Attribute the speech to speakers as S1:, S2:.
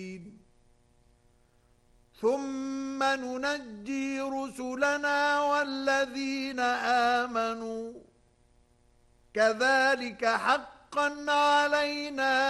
S1: ثم ننجي رسلنا والذين آمنوا كذلك حقا علينا